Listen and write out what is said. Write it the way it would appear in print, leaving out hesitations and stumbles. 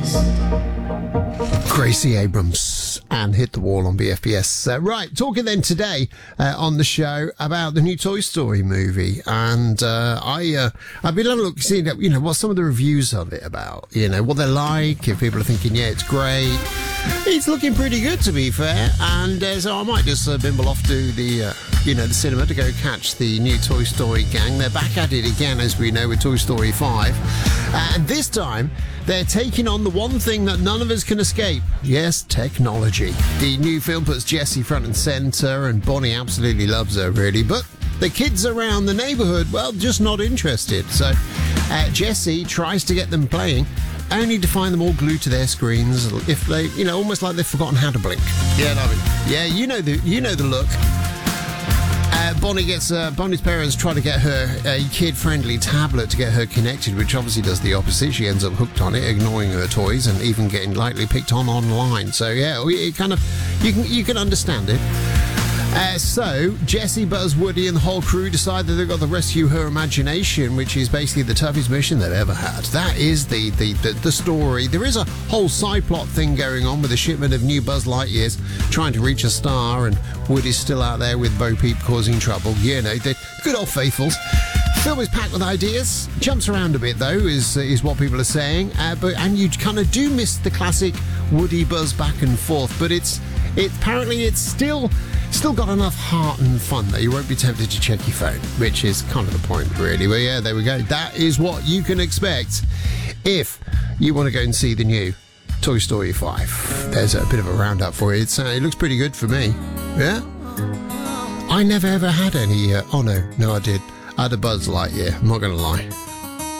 Gracie Abrams and Hit the Wall on BFBS. Right, talking then today on the show about the new Toy Story movie, and I've been having a look, seeing what some of the reviews of it about, what they're like. If people are thinking, yeah, it's great, it's looking pretty good to be fair, and so I might just bimble off to the cinema to go catch the new Toy Story gang. They're back at it again, as we know, with Toy Story 5, and this time they're taking on the one thing that none of us can escape. Yes, technology. The new film puts Jessie front and centre, and Bonnie absolutely loves her, really. But the kids around the neighbourhood, well, just not interested. So Jessie tries to get them playing, only to find them all glued to their screens, if they, almost like they've forgotten how to blink. Yeah, you know the look. Bonnie's parents try to get her a kid-friendly tablet to get her connected, which obviously does the opposite. She ends up hooked on it, ignoring her toys, and even getting lightly picked on online. So yeah, it kind of you can understand it. So Jessie, Buzz, Woody, and the whole crew decide that they've got to rescue her imagination, which is basically the toughest mission they've ever had. That is the story. There is a whole side plot thing going on with a shipment of new Buzz Lightyears trying to reach a star, and Woody's still out there with Bo Peep causing trouble. The good old faithfuls. Film is packed with ideas. Jumps around a bit though, is what people are saying. And you kind of do miss the classic Woody Buzz back and forth. But it's still got enough heart and fun that you won't be tempted to check your phone, which is kind of the point, really. But yeah, there we go. That is what you can expect if you want to go and see the new Toy Story 5. There's a bit of a roundup for you. It looks pretty good for me. Yeah? I never ever had any... no, I did. I had a Buzz Lightyear, I'm not going to lie.